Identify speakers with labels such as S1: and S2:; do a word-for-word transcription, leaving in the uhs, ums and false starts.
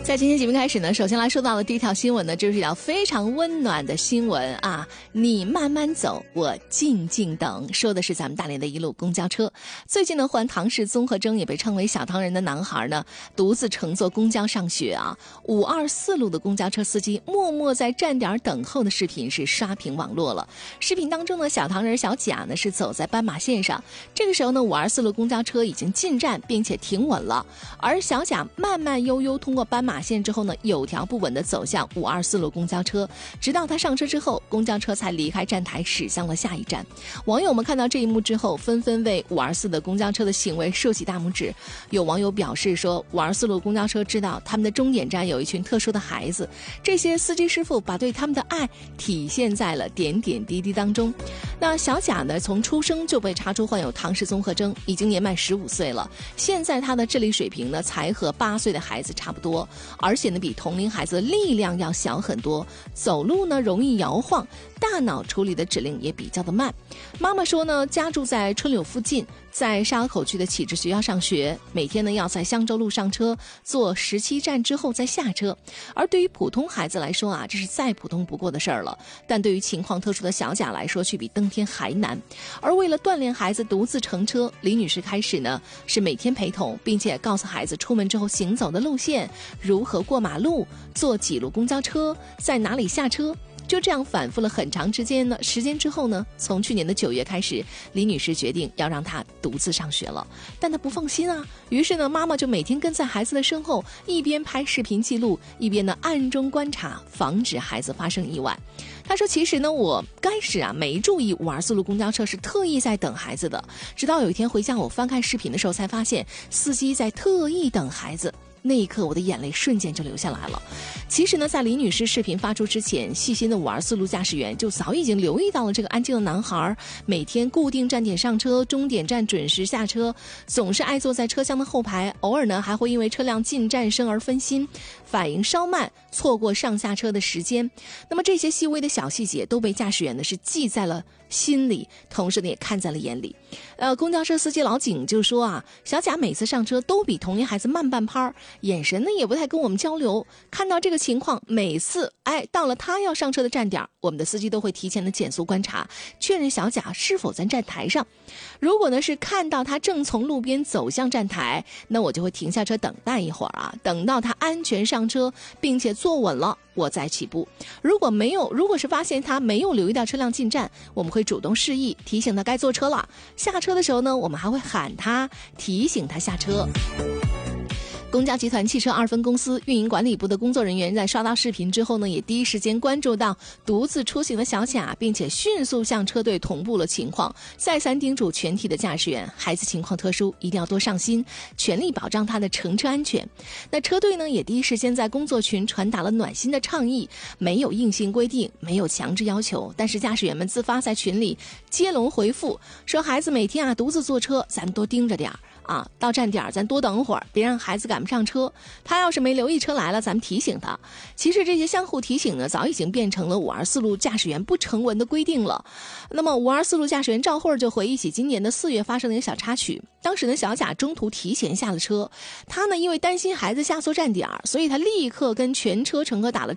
S1: 在今天节目开始呢，首先来说到的第一条新闻呢，就是一条非常温暖的新闻啊！你慢慢走，我静静等，说的是咱们大连的一路公交车。最近呢，患唐氏综合征也被称为小唐人的男孩呢，独自乘坐公交上学啊。五二四路的公交车司机默默在站点等候的视频是刷屏网络了。视频当中呢，小唐人小贾呢是走在斑马线上，这个时候呢，五二四路公交车已经进站并且停稳了，而小贾慢慢悠悠通过斑马线之后呢，有条不紊地走向五二四路公交车，直到他上车之后，公交车才离开站台驶向了下一站。网友们看到这一幕之后，纷纷为五二四的公交车的行为竖起大拇指。有网友表示说，五二四路公交车知道他们的终点站有一群特殊的孩子，这些司机师傅把对他们的爱体现在了点点滴滴当中。那小贾呢，从出生就被查出患有唐氏综合征，已经年满十五岁了，现在他的智力水平呢才和八岁的孩子差不多，而且呢比同龄孩子的力量要小很多，走路呢容易摇晃，大脑处理的指令也比较的慢。妈妈说呢，家住在春柳附近，在沙河口区的启智学校上学，每天呢要在香洲路上车，坐十七站之后再下车。而对于普通孩子来说啊，这是再普通不过的事儿了，但对于情况特殊的小贾来说，却比登天还难。而为了锻炼孩子独自乘车，李女士开始呢是每天陪同，并且告诉孩子出门之后行走的路线，如何过马路，坐几路公交车，在哪里下车。就这样反复了很长时间呢时间之后呢，从去年的九月开始，李女士决定要让她独自上学了。但她不放心啊，于是呢，妈妈就每天跟在孩子的身后，一边拍视频记录，一边呢暗中观察，防止孩子发生意外。她说，其实呢，我开始啊没注意五二四路公交车是特意在等孩子的，直到有一天回家我翻看视频的时候，才发现司机在特意等孩子。那一刻我的眼泪瞬间就流下来了。其实呢，在李女士视频发出之前，细心的五二四路驾驶员就早已经留意到了这个安静的男孩，每天固定站点上车，终点站准时下车，总是爱坐在车厢的后排，偶尔呢还会因为车辆进站声而分心，反应稍慢，错过上下车的时间。那么这些细微的小细节都被驾驶员呢是记在了心里，同时呢也看在了眼里。呃，公交车司机老景就说啊，小贾每次上车都比同龄孩子慢半拍，眼神呢也不太跟我们交流。看到这个情况，每次哎到了他要上车的站点，我们的司机都会提前的减速观察，确认小贾是否在站台上。如果呢是看到他正从路边走向站台，那我就会停下车等待一会儿啊，等到他安全上车并且坐稳了，我再起步。如果没有，如果是发现他没有留意到车辆进站，我们会主动示意，提醒他该坐车了。下车的时候呢，我们还会喊他，提醒他下车。公交集团汽车二分公司运营管理部的工作人员在刷到视频之后呢，也第一时间关注到独自出行的小贾，并且迅速向车队同步了情况，再三叮嘱全体的驾驶员，孩子情况特殊，一定要多上心，全力保障他的乘车安全。那车队呢，也第一时间在工作群传达了暖心的倡议，没有硬性规定，没有强制要求，但是驾驶员们自发在群里接龙回复，说孩子每天啊独自坐车，咱们多盯着点儿。啊，到站点咱多等会儿，别让孩子赶不上车。他要是没留意车来了，咱们提醒他。其实这些相互提醒呢，早已经变成了五二四路驾驶员不成文的规定了。那么五二四路驾驶员赵慧就回忆起今年的四月发生的一个小插曲。当时呢，小贾中途提前下了车，他呢因为担心孩子下错站点，所以他立刻跟全车乘客打了